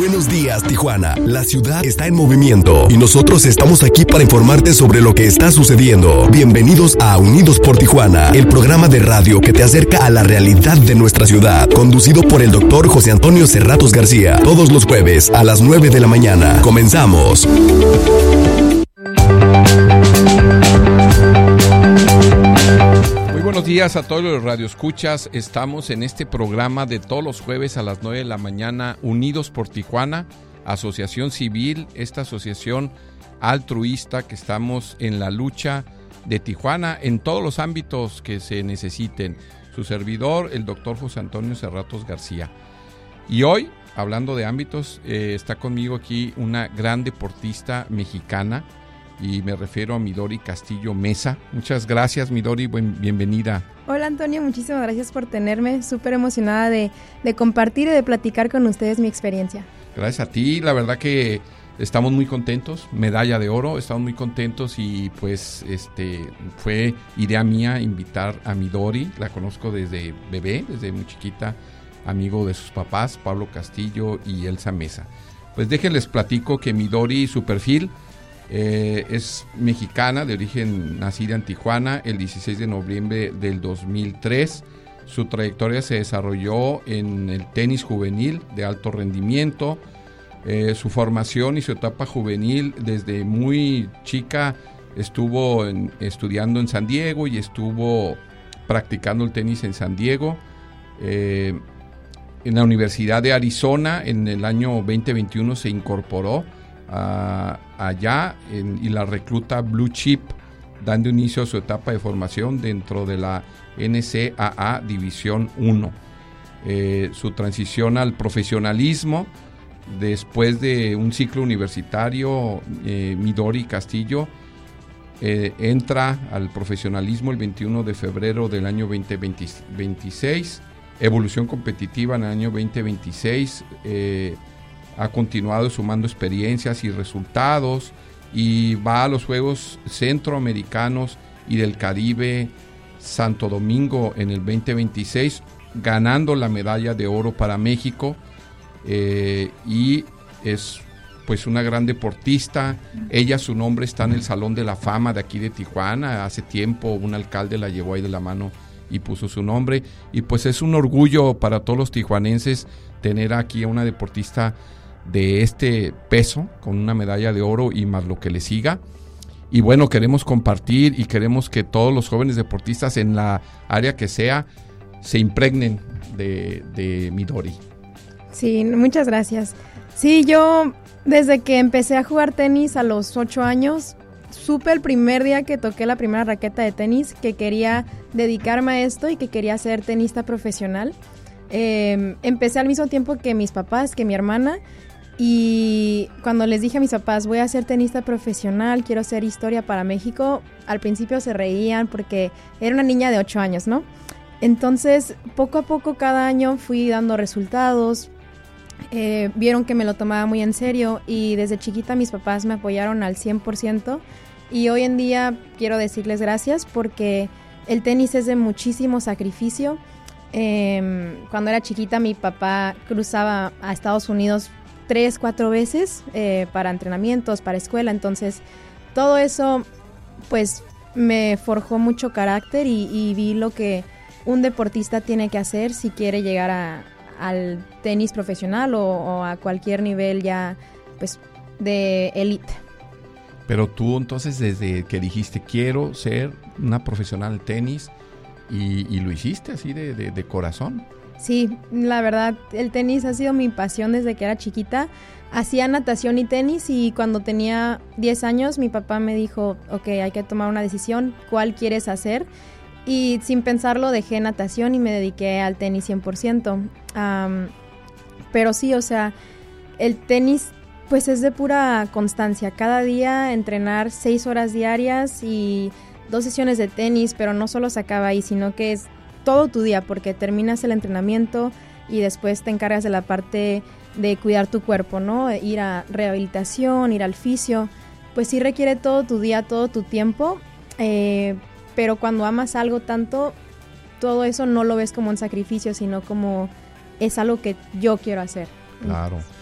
Buenos días, Tijuana. La ciudad está en movimiento y nosotros estamos aquí para informarte sobre lo que está sucediendo. Bienvenidos a Unidos por Tijuana, el programa de radio que te acerca a la realidad de nuestra ciudad, conducido por el doctor José Antonio Serratos García, todos los jueves a las 9 de la mañana. Comenzamos. Buenos días a todos los radioescuchas. Estamos en este programa de todos los jueves a las 9 de la mañana, Unidos por Tijuana, asociación civil, esta asociación altruista que estamos en la lucha de Tijuana en todos los ámbitos que se necesiten. Su servidor, el doctor José Antonio Serratos García. Y hoy, hablando de ámbitos, está conmigo aquí una gran deportista mexicana, y me refiero a Midori Castillo Mesa. Muchas gracias, Midori, bienvenida. Hola, Antonio, muchísimas gracias por tenerme. Súper emocionada de compartir y de platicar con ustedes mi experiencia. Gracias a ti, la verdad que estamos muy contentos, medalla de oro, estamos muy contentos y pues fue idea mía invitar a Midori, la conozco desde bebé, desde muy chiquita, amigo de sus papás, Pablo Castillo y Elsa Mesa. Pues déjenles platico que Midori, su perfil, es mexicana, de origen nacida en Tijuana el 16 de noviembre del 2003. Su trayectoria se desarrolló en el tenis juvenil de alto rendimiento. Su formación y su etapa juvenil desde muy chica estuvo estudiando en San Diego y estuvo practicando el tenis en San Diego. En la Universidad de Arizona en el año 2021 se incorporó allá y la recluta Blue Chip, dando inicio a su etapa de formación dentro de la NCAA División 1. Su transición al profesionalismo después de un ciclo universitario, Midori Castillo entra al profesionalismo el 21 de febrero del año 2026, evolución competitiva en el año 2026, ha continuado sumando experiencias y resultados y va a los Juegos Centroamericanos y del Caribe Santo Domingo en el 2026, ganando la medalla de oro para México, y es pues una gran deportista. Ella, su nombre está en el Salón de la Fama de aquí de Tijuana. Hace tiempo un alcalde la llevó ahí de la mano y puso su nombre, y pues es un orgullo para todos los tijuanenses tener aquí a una deportista de este peso, con una medalla de oro y más lo que le siga. Y bueno, queremos compartir y queremos que todos los jóvenes deportistas en la área que sea se impregnen de Midori. Sí, muchas gracias. Sí, yo desde que empecé a jugar tenis a los 8 años, supe el primer día que toqué la primera raqueta de tenis que quería dedicarme a esto y que quería ser tenista profesional. Empecé al mismo tiempo que mis papás, que mi hermana, y cuando les dije a mis papás, voy a ser tenista profesional, quiero hacer historia para México, al principio se reían porque era una niña de 8 años, ¿no? Entonces, poco a poco, cada año fui dando resultados, vieron que me lo tomaba muy en serio y desde chiquita mis papás me apoyaron al 100%, y hoy en día quiero decirles gracias porque el tenis es de muchísimo sacrificio. Cuando era chiquita mi papá cruzaba a Estados Unidos 3-4 veces para entrenamientos, para escuela, entonces todo eso pues me forjó mucho carácter y vi lo que un deportista tiene que hacer si quiere llegar al tenis profesional o a cualquier nivel ya pues de élite. Pero tú entonces desde que dijiste quiero ser una profesional de tenis y lo hiciste así de corazón. Sí, la verdad, el tenis ha sido mi pasión desde que era chiquita. Hacía natación y tenis y cuando tenía 10 años mi papá me dijo, ok, hay que tomar una decisión, ¿cuál quieres hacer? Y sin pensarlo dejé natación y me dediqué al tenis 100%. Pero sí, o sea, el tenis pues es de pura constancia. Cada día entrenar 6 horas diarias y 2 sesiones de tenis, pero no solo se acaba ahí, sino que es todo tu día, porque terminas el entrenamiento y después te encargas de la parte de cuidar tu cuerpo, ¿no? Ir a rehabilitación, ir al fisio, pues sí requiere todo tu día, todo tu tiempo, pero cuando amas algo tanto, todo eso no lo ves como un sacrificio, sino como es algo que yo quiero hacer. Claro.